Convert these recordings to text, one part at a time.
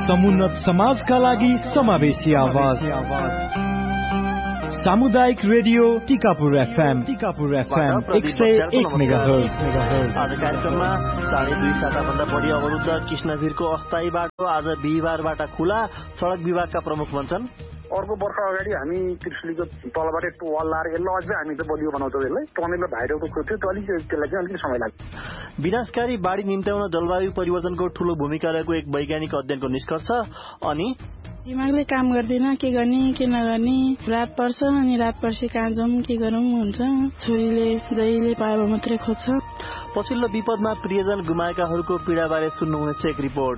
समुन्नत समाजका लागि समावेशी आवाज सामुदायिक रेडियो टिकापुर एफएम 101 मेगाहर्ज। आज कार्यक्रममा 2.5 साताभन्दा बढी अवरुद्ध कृष्णवीरको अस्थायी बाटो आज बिहिबारबाट खुला, सडक विभागका प्रमुख भन्छन्। अर्को वर्ष अगाडि हामी त्रिशुलीको तलबाट वाल लाएर यसलाई अझै हामी त बलियो बनाउँछौँ। यसलाई टनेल भाइरको खोज्यो त त्यसलाई चाहिँ अलिकति समय लाग्छ। विनाशकारी बाढी निम्त्याउन जलवायु परिवर्तनको ठूलो भूमिका रहेको एक वैज्ञानिक अध्ययनको निष्कर्ष। अनि दिमागले काम गर्दैन, के गर्ने के नगर्ने, रात पर्छ अनि रात पर्छ कहाँ जाउँ के गरौँ हुन्छ। छोरीले जहिले पायो मात्रै खोज्छ। पछिल्लो विपदमा प्रियजन गुमाएकाहरूको पीडाबारे सुन्नुहुनेछ एक रिपोर्ट।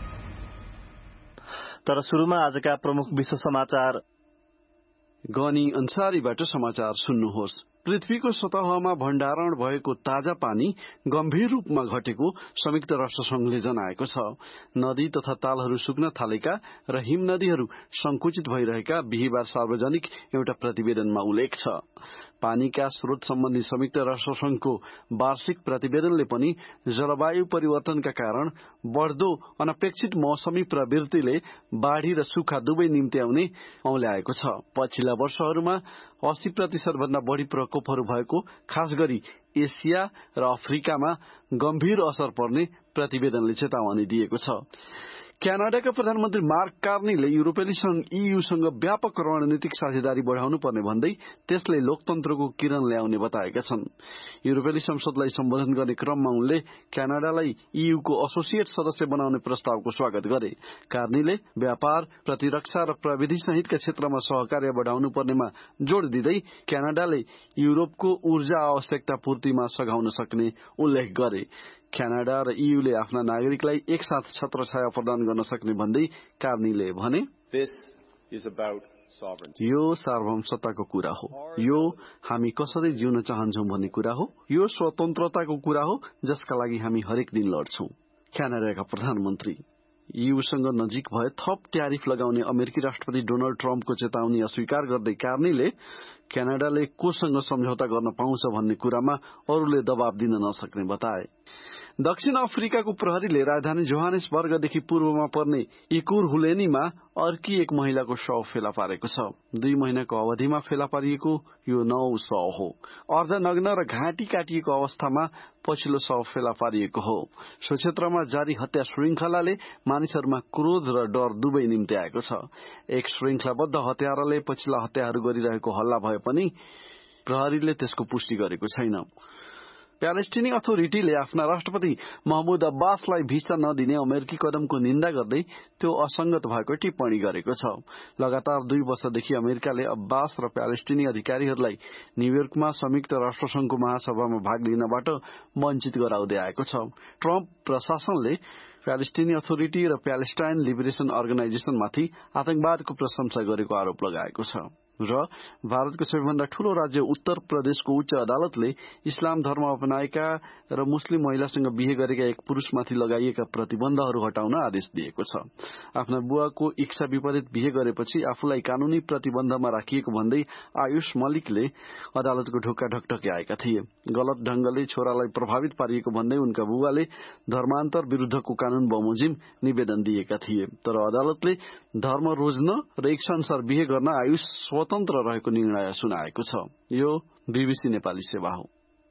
तर सुरुमा आजका प्रमुख विश्व समाचार। गनी अन्सारीबाट समाचार सुन्नुहोस्। पृथ्वीको सतहमा भण्डारण भएको ताजा पानी गम्भीर रूपमा घटेको संयुक्त राष्ट्र संघले जनाएको छ। नदी तथा तालहरू सुक्न थालेका र हिम नदीहरू संकुचित भइरहेका बिहिबार सार्वजनिक एउटा प्रतिवेदनमा उल्लेख छ। पानीका स्रोत सम्बन्धी संयुक्त राष्ट्र संघको वार्षिक प्रतिवेदनले पनि जलवायु परिवर्तनका कारण बढ़दो अनपेक्षित मौसमी प्रवृत्तिले बाढ़ी र सुक्खा दुवै निम्त्याउने औल्याएको छ। पछिल्ला वर्षहरूमा 80% भन्दा बढ़ी प्रकोपहरू भएको, खास गरी एसिया र अफ्रिकामा गम्भीर असर पर्ने प्रतिवेदनले चेतावनी दिएको छ। क्यानाडाका प्रधानमन्त्री मार्क कार्नीले युरोपेली संघ ईयूसँग व्यापक रणनीतिक साझेदारी बढ़ाउनु पर्ने भन्दै त्यसले लोकतन्त्रको किरण ल्याउने बताएका छन्। युरोपेली संसदलाई सम्बोधन गर्ने क्रममा उनले क्यानाडालाई ईयूको एसोसिएट सदस्य बनाउने प्रस्तावको स्वागत गरे। कार्नीले व्यापार, प्रतिरक्षा र प्रविधि सहितका क्षेत्रमा सहकार्य बढ़ाउनु पर्नेमा जोड़ दिँदै क्यानाडाले युरोपको ऊर्जा आवश्यकता पूर्तिमा सघाउन सक्ने उल्लेख गरे। क्यानाडा र ईयूले आफ्ना नागरिकलाई एकसाथ छत्रछाया प्रदान गर्न सक्ने भन्दै कार्नीले भने, यो सार्वभौम सत्ताको कुरा हो। यो हामी कसरी जिउन चाहन्छौं भन्ने कुरा हो। यो स्वतन्त्रताको कुरा हो जसका लागि हामी हरेक दिन लड्छौं। क्यानाडाका प्रधानमन्त्री ईयूसँग नजिक भए थप ट्यारिफ लगाउने अमेरिकी राष्ट्रपति डोनाल्ड ट्रम्पको चेतावनी अस्वीकार गर्दै कार्नीले क्यानाडाले कोसँग सम्झौता गर्न पाउँछ भन्ने कुरामा अरूले दबाव दिन नसक्ने बताए। दक्षिण अफ्रिकाको प्रहरीले राजधानी जोहानेसबर्गदेखि पूर्वमा पर्ने इकुरहुलेनीमा अर्की एक महिलाको शव फेला पारेको छ। 2 महिनाको अवधिमा फेला पारिएको यो 9औं शव हो। अर्धनग्न र घाँटी काटिएको अवस्थामा पछिल्लो शव फेला पारिएको हो। सो क्षेत्रमा जारी हत्या श्रृंखलाले मानिसहरूमा क्रोध र डर दुवै निम्त्याएको छ। एक श्रृंखलाबद्ध हत्याराले पछिल्ला हत्याहरू गरिरहेको हल्ला भए पनि प्रहरीले त्यसको पुष्टि गरेको छैन। प्यालेस्टिनी अथोरिटीले आफ्ना राष्ट्रपति महमूद अब्बासलाई भिसा नदिने अमेरिकी कदमको निन्दा गर्दै त्यो असंगत भएको टिप्पणी गरेको छ। लगातार 2 वर्षदेखि अमेरिकाले अब्बास र प्यालेस्टिनी अधिकारीहरूलाई न्यूयोर्कमा संयुक्त राष्ट्र संघको महासभामा भाग लिनबाट वञ्चित गराउँदै आएको छ। ट्रम्प प्रशासनले प्यालेस्टिनी अथोरिटी र प्यालेस्टाइन लिबरेशन अर्गनाइजेशनमाथि आतंकवादको प्रशंसा गरेको आरोप लगाएको छ। र भारतको सबैभन्दा ठूलो राज्य उत्तर प्रदेशको उच्च अदालतले इस्लाम धर्म अपनाएका र मुस्लिम महिलासँग बिहे गरेका एक पुरूषमाथि लगाइएका प्रतिबन्धहरू हटाउन आदेश दिएको छ। आफ्ना बुवाको इच्छा विपरीत बिहे गरेपछि आफूलाई कानूनी प्रतिबन्धमा राखिएको भन्दै आयुष मलिकले अदालतको ढोका ढकढक्याएका थिए। गलत ढंगले छोरालाई प्रभावित पारिएको भन्दै उनका बुवाले धर्मान्तर विरूद्धको कानून बमोजिम निवेदन दिएका थिए। तर अदालतले धर्म रोज्न र इच्छाअनुसार बिहे गर्न आयुष स्वतन्त्र रहेको निर्णय सुनाएको छ। यो बीबीसी नेपाली सेवा हो।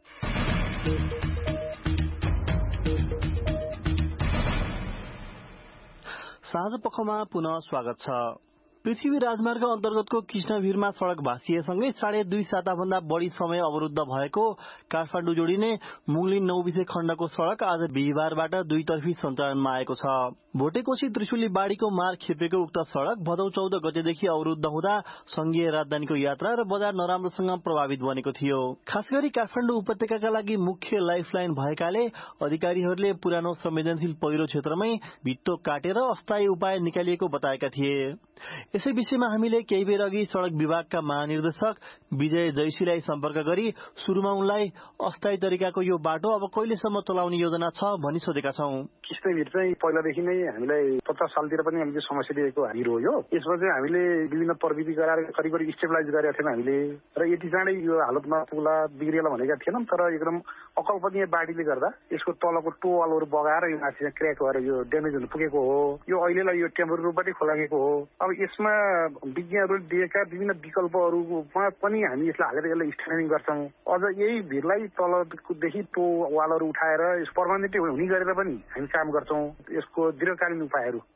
साँझ पखमा पुनः स्वागत छ। पृथ्वी राजमार्ग अन्तर्गतको कृष्णवीरमा सड़क भाँसिएसँगै 2.5 साताभन्दा बढ़ी समय अवरुद्ध भएको काठमाडौँ जोडिने मुङलिन नौबिसे खण्डको सड़क आज बिहिबारबाट दुईतर्फी सञ्चालनमा आएको छ। भोटेकोशी त्रिशुली बाढ़ीको मार खेपेको उक्त सड़क भदौ 14 गतेदेखि अवरुद्ध हुँदा संघीय राजधानीको यात्रा र बजार नराम्रोसँग प्रभावित बनेको थियो। खास गरी काठमाडौँ उपत्यकाका लागि मुख्य लाइफलाइन भएकाले अधिकारीहरूले पुरानो संवेदनशील पहिरो क्षेत्रमै भित्तो काटेर अस्थायी उपाय निकालिएको बताएका थिए। यसै विषयमा हामीले केही बेर अघि सड़क विभागका महानिर्देशक विजय जैसीलाई सम्पर्क गरी सुरुमा उनलाई अस्थायी तरिकाको यो बाटो अब कहिलेसम्म चलाउने योजना छ भनी सोधेका छौं। कृष्णवीर चाहिँ पहिलादेखि नै हामीलाई 50 सालतिर पनि हामीले समस्या दिएको हिरो हो यो। यसमा चाहिँ हामीले विभिन्न प्रविधि गराएर करिब स्टेबलाइज गरेका थियौँ हामीले र यति चाँडै यो हालतमा पुग्ला बिग्रिएला भनेका थिएनौँ। तर एकदम अकल्पनीय बाढीले गर्दा यसको तलको टोवालहरू बगाएर यो माथि क्र्याक भएर यो ड्यामेज हुन पुगेको हो। यो अहिलेलाई यो टेम्पोररी रूपबाटै खोलागेको हो। अब यसमा विज्ञहरूले दिएका विभिन्न विकल्पहरूमा पनि हामी यसलाई हालेर यसलाई स्ट्यान्डिङ गर्छौँ। अझ यही भिरलाई तलदेखि टो वालहरू उठाएर यस पर्मानेन्टली हुने गरेर पनि हामी काम गर्छौँ। यसको दीर्घकालीन उपायहरू